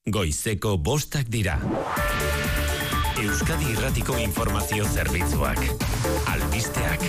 Goizeko 5 dira. Euskadi Irratiko Informazio Zerbitzuak. Albisteak.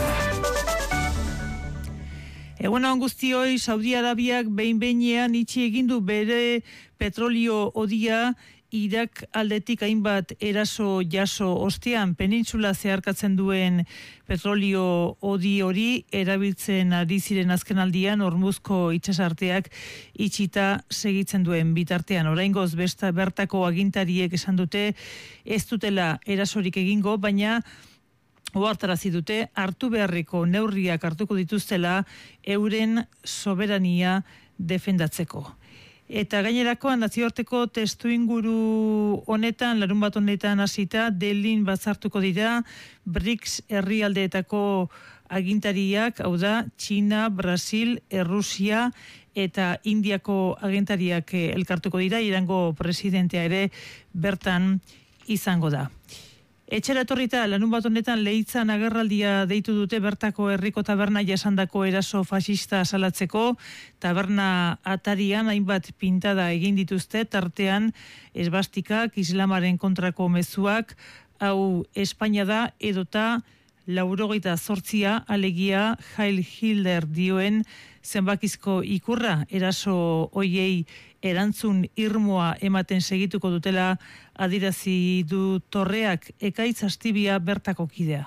Egun on guztioi, Saudi Arabiak behin-behinean itxi egin du bere petrolio hodia Irak aldetik hainbat eraso jaso ostean penintsula zeharkatzen duen petrolio hodi hori erabiltzen ari ziren azkenaldian Hormuzko itsasarteak itxita segitzen duen bitartean. Oraingoz bertako agintariek esan dute ez dutela erasorik egingo, baina ohartarazi dute hartu beharreko neurriak hartuko dituztela euren soberania defendatzeko. Eta gainerakoan nazioarteko testuinguru honetan, larunbat honetan hasita, Delhin batzartuko dira BRICS herrialdeetako agintariak, hau da, Txina, Brasil, Errusia eta Indiako agintariak elkartuko dira, Irango presidentea ere bertan izango da. Etxera etorrita, larunbat honetan Leitzan agerraldia deitu dute bertako herriko taberna jasandako eraso fascista salatzeko. Taberna atarian hainbat pintada egin dituzte, tartean esbastikak, islamaren kontrako mezuak, hau Espainia da edota 98 alegia Heil Hitler dioen zenbakizko ikurra, eraso hoiei erantzun irmoa ematen segituko dutela adierazi du Torreak. Ekaitz Astibia bertako kidea.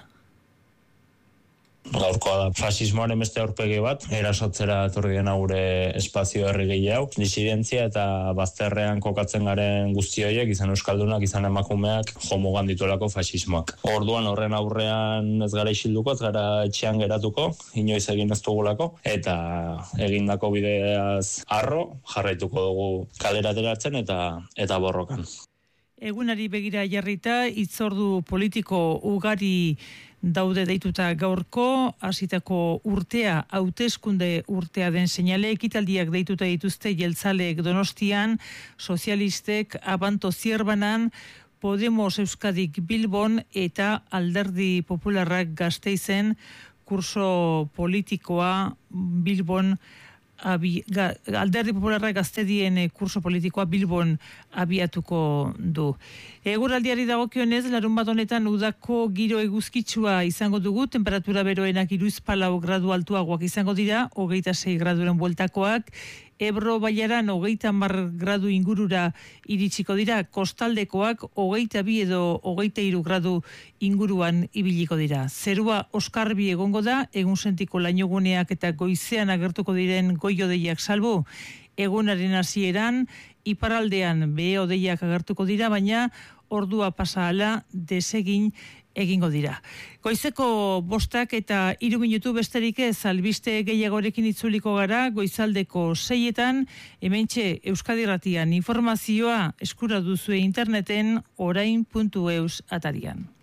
Gaurkoa da fasismoaren beste aurpegi bat, erasotzera etorri dena gure espazio herri gehiago, disidentzia eta bazterrean kokatzen garen guzti horiek, izan euskaldunak, izan emakumeak, jomugan dituelako fasismoak. Orduan horren aurrean ez gara isilduko, ez gara etxean geratuko, inoiz egin ez dugulako, eta egindako bideaz harro, jarraituko dugu kalera ateratzen eta borrokan. Egunari begira jarrita, hitzordu politiko ugari daude deituta gaurko, hasitako urtea, hauteskunde urtea den seinale, ekitaldiak deituta dituzte jeltzaleek Donostian, sozialistek Abanto Zierbanan, Podemos Euskadik Bilbon eta Alderdi Popularrak Gasteizen kurso politikoa Bilbon Alderdi Popularrak Gaztedien kurso politikoa Bilbon abiatuko du. Eguraldiari dagokionez, larunbat honetan udako giro eguzkitsua izango dugu, temperatura beroenak 3 gradu altuagoak izango dira, 26 graduren bueltakoak, Ebro Baiaran 30 gradu ingurura iritsiko dira, kostaldekoak 22 edo 23 gradu inguruan ibiliko dira. Zerua oskarbi egongo da, egun sentiko lainoguneak eta goizean agertuko diren goi-hodeiak salbu, egunaren hasieran iparraldean behe-hodeiak agertuko dira, baina ordua pasa ahala desegin egingo dira. Goizeko 5 eta 3 minutu besterik ez, albiste gehiagorekin itzuliko gara, goizaldeko 6etan, hementxe Euskadi Irratian informazioa eskura duzue interneten orain.eus atarian.